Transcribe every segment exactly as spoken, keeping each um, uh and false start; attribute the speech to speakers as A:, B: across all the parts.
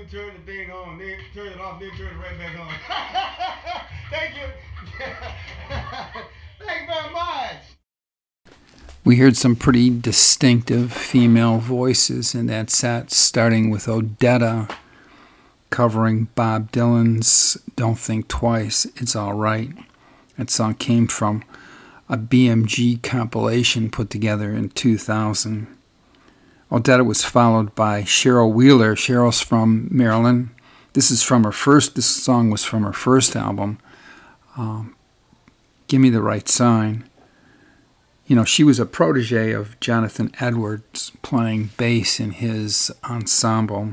A: me turn the thing on, then turn it off, then turn it right back on. Thank you. Thank you very much.
B: We heard some pretty distinctive female voices in that set, starting with Odetta covering Bob Dylan's Don't Think Twice, It's All Right. That song came from a B M G compilation put together in two thousand. Odetta was followed by Cheryl Wheeler. Cheryl's from Maryland. This is from her first, this song was from her first album, um, Give Me the Right Sign. You know, she was a protege of Jonathan Edwards, playing bass in his ensemble.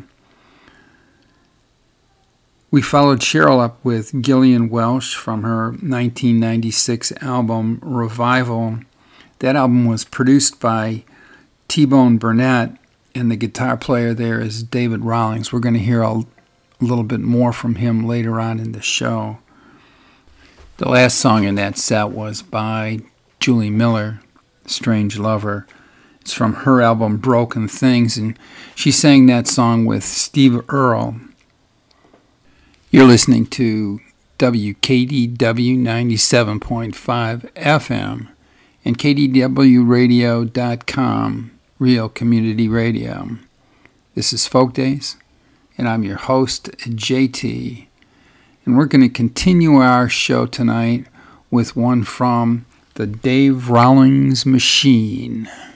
B: We followed Cheryl up with Gillian Welch from her nineteen ninety-six album Revival. That album was produced by T-Bone Burnett, and the guitar player there is David Rawlings. We're going to hear a little bit more from him later on in the show. The last song in that set was by Julie Miller, Strange Lover. It's from her album Broken Things, and she sang that song with Steve Earle. You're listening to W K D W ninety-seven point five F M and K D W radio dot com, Real Community Radio. This is Folk Days, and I'm your host, J T. And we're going to continue our show tonight with one from the Dave Rawlings Machine.